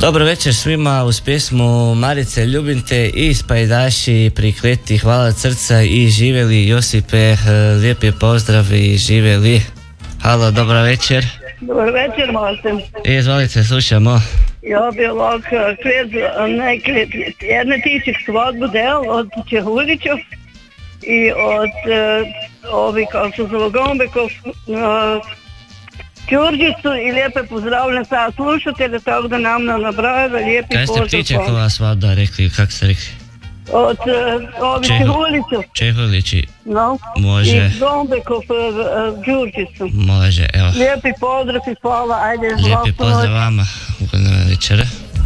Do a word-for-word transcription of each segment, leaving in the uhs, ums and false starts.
Dobro večer svima uz pjesmu Marice ljubim te i Spajdaši prikleti, hvala od srca i živjeli. Josipe, lijepi pozdrav i živjeli. Halo, dobro večer. Dobar večer, Martin. Izvolite, slušamo. Ja bi ovak kvez neke jedne tičih svadbu del od Čehulićov i od uh, ovi kao se zove Gombekov uh, Đurđicu i lijepe pozdravljam sa slušatelje, tako da nam nabrajava lijepi pozdrav. Kaj ste Ptičekova svadba rekli, kak ste rekli? Od uh, ovih Čehulićov. Čehulići. No. Može. I Gombekov uh, Đurđicu. Može, evo. Lijepi pozdrav i hvala, ajde. Lijepi pozdrav vama, ugodno večera.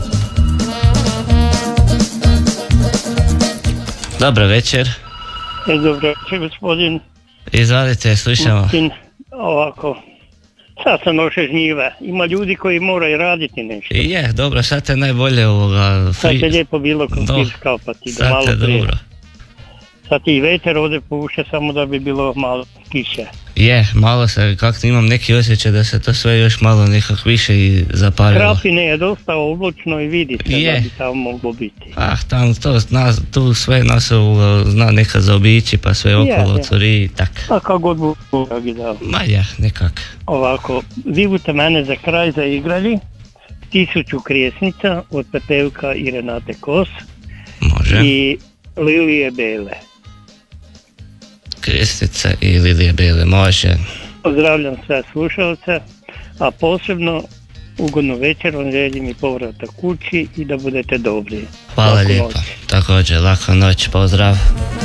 Dobro večer. E, dobro večer, gospodin. Izvalite, slušamo. Martin, ovako, sad sam došao žnjive. Ima ljudi koji moraju raditi nešto. I je, dobro, sad je najbolje ovoga... Sad je lijepo bilo krompir skapati, da malo prije. Dobro. Sad i veter ovdje puše, samo da bi bilo malo kiše. Je, malo se, kako imam neki osjećaj da se to sve još malo nekak više i zapalilo. Krapine je dosta obločno i vidi se je. Da bi tamo moglo biti. Ah, tamo to zna, tu sve nas zna nekad zaobići pa sve okolo curi i tak. A kako god bu dao. Ma ja, nekak. Ovako, vi budete mene za kraj zaigrali Tisuću krijesnica od Pepevka i Renate Kos. Može. I Lilije Bele. Krijesnica i Lilije Bele, može. Pozdravljam sve slušalce, a posebno ugodnu večer vam želim i povrata kući i da budete dobri. Hvala lijepo. Također, lako noć, pozdrav.